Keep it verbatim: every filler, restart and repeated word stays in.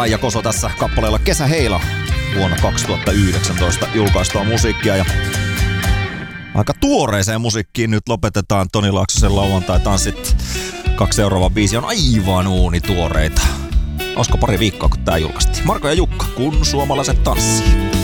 Maija Koso tässä kappaleella Kesäheila vuonna kaksituhattayhdeksäntoista julkaistua musiikkia. Ja aika tuoreeseen musiikkiin nyt lopetetaan Toni Laaksosen lauantai-tanssit. Kaksi seuraavaa biisiä on aivan uunituoreita. Olisiko pari viikkoa, kun tää julkaistiin? Marko ja Jukka, kun suomalaiset tanssii.